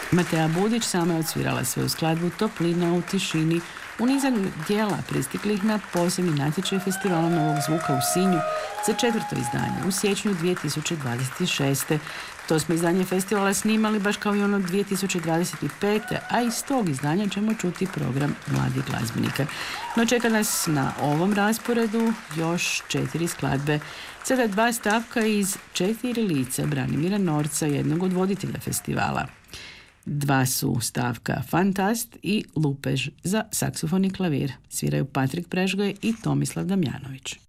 Matea Budić sama je odsvirala svoju skladbu Toplina u tišini u nizanju dijela pristiglih na posebni natječaj Festivala Novog zvuka u Sinju za 4. izdanje u siječnju 2026. To smo izdanje festivala snimali baš kao i ono 2025. A iz tog izdanja ćemo čuti program mladih glazbenika. No čeka nas na ovom rasporedu još 4 skladbe. Sada 2 stavka iz 4 lica Branimira Norca, jednog od voditelja festivala. 2 su stavka Fantast i Lupež za saksofon i klavir. Sviraju Patrik Prežgoj i Tomislav Damjanović.